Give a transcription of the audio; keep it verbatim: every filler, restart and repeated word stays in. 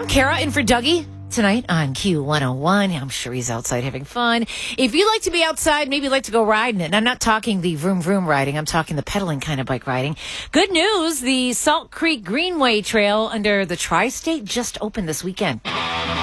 I'm Kara in for Dougie tonight on Q one oh one. I'm sure he's outside having fun. If you like to be outside, maybe like to go riding, and I'm not talking the vroom vroom riding, I'm talking the pedaling kind of bike riding. Good news, the Salt Creek Greenway Trail under the Tri-State just opened this weekend.